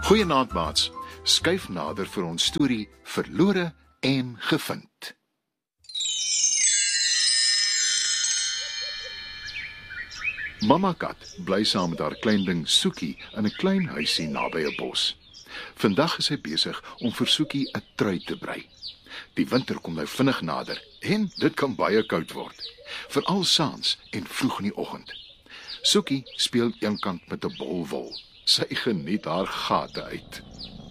Goeienaand maats, skuif nader vir ons storie Verlore en Gevind. Mamma kat bly saam met haar klein ding Soekie in 'n klein huisie naby 'n bos. Vandag is sy besig om vir Soekie 'n trui te brei. Die winter kom nou vinnig nader en dit kan baie koud word, veral saans en vroeg in die oggend. Soekie speel eenkant met 'n bol wol. Sy geniet haar gate uit.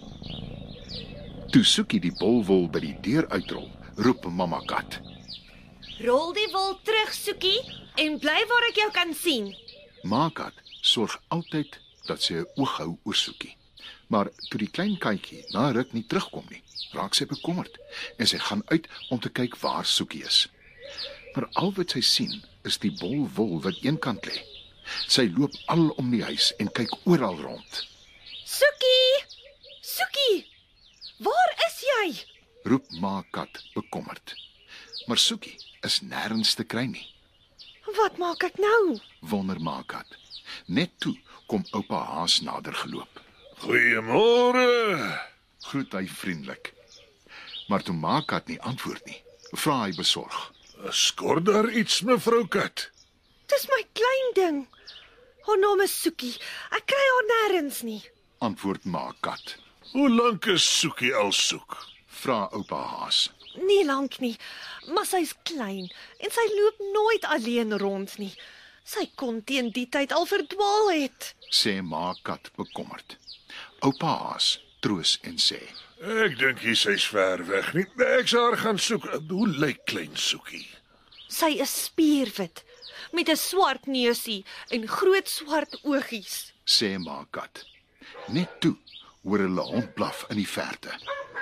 Toe Soekie die bolwol by die deur uitrol, roep mamma kat. Rol die wol terug, Soekie, en bly waar ek jou kan sien. Ma kat sorg altyd dat sy 'n oog hou oor Soekie. Maar toe die klein katjie na 'n ruk nie terugkom nie, raak sy bekommerd en sy gaan uit om te kyk waar Soekie is. Maar al wat sy sien is die bolwol wat eenkant lê. Sy loop al om die huis en kyk oral rond. Soekie! Soekie! Waar is jy? Roep ma kat bekommerd. Maar Soekie is nêrens te kry nie. Wat maak ek nou? Wonder ma kat. Net toe kom oupa Haas nader geloop. Goeiemôre. Groet hy vriendelik. Maar toe ma kat nie antwoord nie, vra hy besorg. Skor daar iets, mevrou Kat? Dis my klein ding. Haar naam is Soekie. Ek kry haar nêrens nie. Antwoord ma kat. Hoe lank is Soekie al soek? Vra oupa Haas. Nie lank nie, maar sy's klein en sy loop nooit alleen rond nie. Sy kon teen die tyd al verdwaal het. Sê ma kat bekommerd. Oupa Haas troos en sê. Ek dink sy's ver weg nie. Ek sal haar gaan soek. Hoe lyk klein Soekie? Sy is spierwit met 'n swart neusie en groot swart oogies. Sê ma kat. Net toe hoor hulle hond blaf in die verte.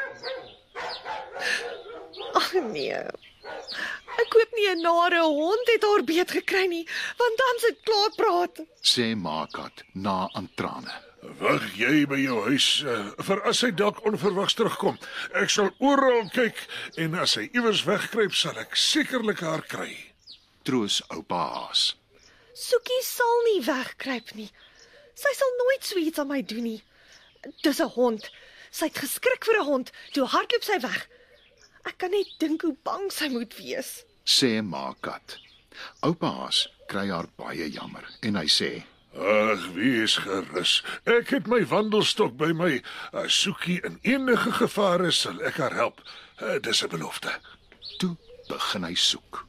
Ag nee. Ek hoop nie 'n nare hond het haar beet gekry nie, want dan sit klaar praat. Sê ma kat na aan trane. Wag jy by jou huis vir as sy dalk onverwags terugkom. Ek sal oral kyk en as sy iewers wegkruip, sal ek sekerlik haar kry. Troos oupa Haas. Soekie sal nie wegkruip nie. Sy sal nooit so iets aan my doen nie. Dis 'n hond. Sy het geskrik vir 'n hond, toe hardloop sy weg. Ek kan net dink hoe bang sy moet wees. Sê ma kat. Oupa Haas kry haar baie jammer en hy sê. Ag, wees gerus. Ek het my wandelstok by my. As Soekie in enige gevaar is, sal ek haar help. Dis 'n belofte. Toe begin hy soek.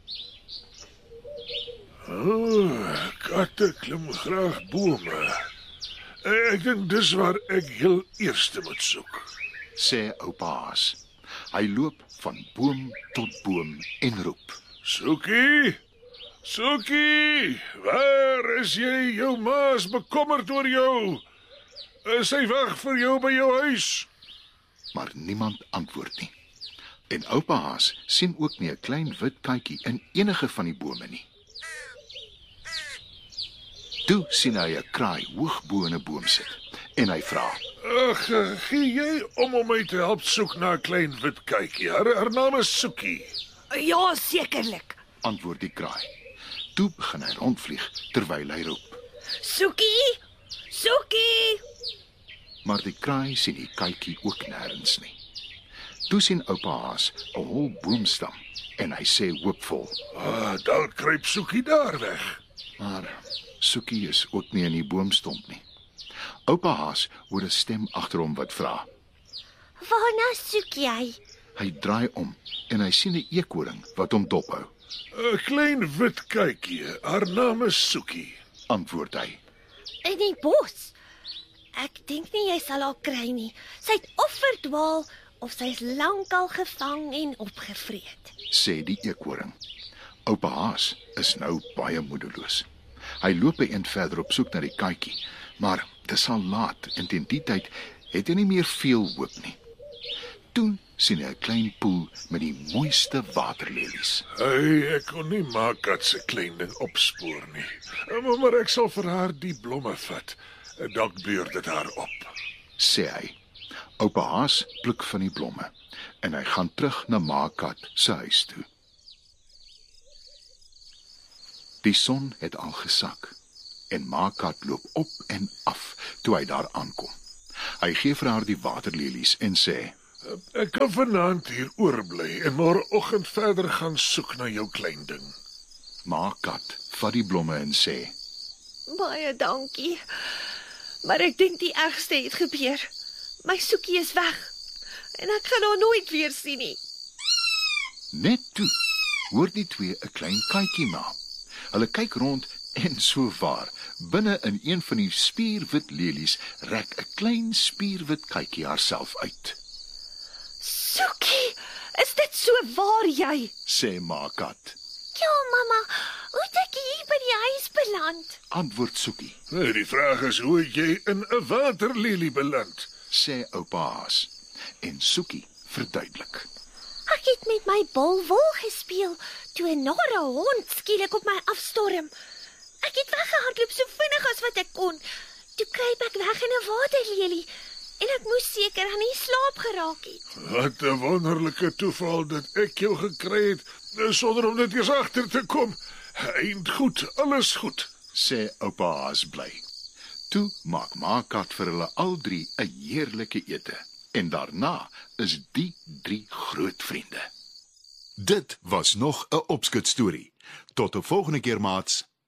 Katte klim graag bome. Ek dink dis waar ek heel eerste moet soek. Sê oupa Haas. Hy loop van boom tot boom en roep. Soekie! Soekie! Waar is jy? Jou ma is bekommerd oor jou. Is sy wag vir jou by jou huis? Maar niemand antwoord nie. En oupa Haas sien ook nie 'n klein wit katjie in enige van die bome nie. Toe sien hy 'n kraai hoog bo in 'n boom sit en hy vra. Ag, gee jy om my te help soek na 'n klein wit katjie? Haar naam is Soekie. Ja, sekerlik. Antwoord die kraai. Toe begin hy rondvlieg terwyl hy roep. Soekie! Soekie! Maar die kraai sien die katjie ook nêrens nie. Toe sien oupa Haas 'n hol boomstam en hy sê hoopvol. Dalk kruip Soekie daar weg. Maar Soekie is ook nie in die boomstomp nie. Oupa Haas hoor 'n stem agter hom wat vra. Waarna soek jy? Hy draai om en hy sien 'n eekhoring wat hom dophou. 'n Klein wit katjie. Haar naam is Soekie. Antwoord hy. In die bos. Ek dink nie jy sal haar kry nie. Sy het of verdwaal of sy is lankal gevang en opgevreet. Sê die eekhoring. Oupa Haas is nou baie moedeloos. Hy loop 'n eind verder op soek na die katjie, maar dis al laat en teen die tyd het hy nie meer veel hoop nie. Toe sien hy 'n klein poel met die mooiste waterlelies. Ek kon nie maak dat sy klein ding opspoor nie. Maar ek sal vir haar die blomme vat. Dalk beur dit haar op. Sê hy. Oupa Haas pluk van die blomme en hy gaan terug na ma kat se huis toe. Die son het al gesak en ma kat loop op en af toe hy daar aankom. Hy gee vir haar die waterlelies en sê: Ek kan vanaand hier oorbly en môreoggend verder gaan soek na jou klein ding. Ma kat vat die blomme en sê: Baie dankie. Maar ek dink die ergste het gebeur. My Soekie is weg. En ek gaan haar nooit weer sien nie. Net toe hoor die twee 'n klein katjie maak. Hulle kyk rond en sowaar, binne in een van die spierwit lelies rek 'n klein spierwit katjie haarself uit. Soekie, is dit so waar jy? Sê ma kat. Ja, mamma, hoe het ek hier by die huis beland? Antwoord Soekie. Die vraag is hoe het jy in 'n waterlelie beland? Sê oupa Haas. En Soekie verduidelik. Ek het met my bolwol gespeel, toe 'n nare hond skielik op my afstorm. Ek het weggehardloop so vinnig as wat ek kon. Toe kruip ek weg in 'n waterlelie en ek moes seker aan die slaap geraak het. Wat 'n wonderlike toeval dat ek jou gekry het sonder om dit eers agter te kom. Eind goed, alles goed. Sê oupa Haas bly. Toe maak ma kat vir hulle al drie 'n heerlike ete. En daarna is die drie groot vriende. Dit was nog 'n opskut storie. Tot 'n volgende keer maats.